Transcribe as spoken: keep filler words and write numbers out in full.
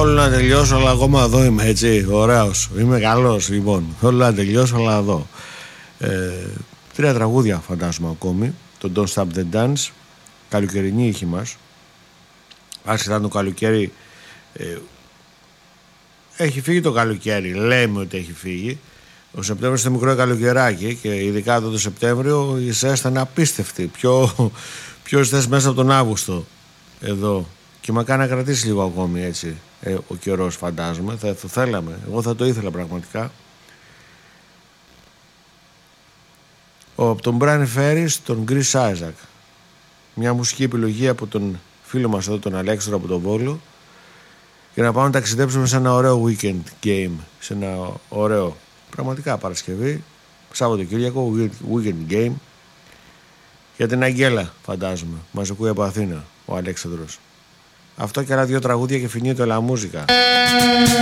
Θέλω να τελειώσω, αλλά ακόμα εδώ είμαι, έτσι. Ωραίος. Είμαι καλός, λοιπόν. Θέλω να τελειώσω, αλλά εδώ. Ε, τρία τραγούδια φαντάζομαι ακόμη. Το Don't Stop the Dance. Καλοκαιρινή ήχη μας. Άσχετα ήταν το καλοκαίρι. Ε, έχει φύγει το καλοκαίρι. Λέμε ότι έχει φύγει. Ο Σεπτέμβριος είναι μικρό καλοκαιράκι και ειδικά εδώ το Σεπτέμβριο η ζέστα είναι απίστευτη. Πιο, πιο ζεστές μέσα από τον Αύγουστο εδώ. Και μακάρι να κρατήσει λίγο ακόμη έτσι ε, ο καιρός, φαντάζομαι. Θα το θέλαμε. Εγώ θα το ήθελα πραγματικά. Ο, από τον Brian Ferry στον Chris Isaac. Μια μουσική επιλογή από τον φίλο μας εδώ, τον Αλέξανδρο από τον Βόλο. Για να πάμε να ταξιδέψουμε σε ένα ωραίο weekend game. Σε ένα ωραίο, πραγματικά Παρασκευή, Σαββατοκύριακο, weekend game. Για την Αγγέλα, φαντάζομαι. Μας ακούει από Αθήνα ο Αλέξανδρος. Αυτό και άλλα δύο τραγούδια και φινεί το La Musica.